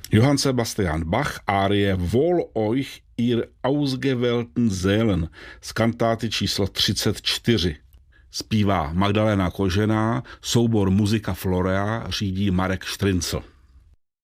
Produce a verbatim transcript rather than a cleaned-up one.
Johann Sebastian Bach, árie Wohl euch ihr ausgewählten Seelen z kantáty číslo třicet čtyři. Zpívá Magdalena Kožená, soubor Muzika Florea řídí Marek Štryncl.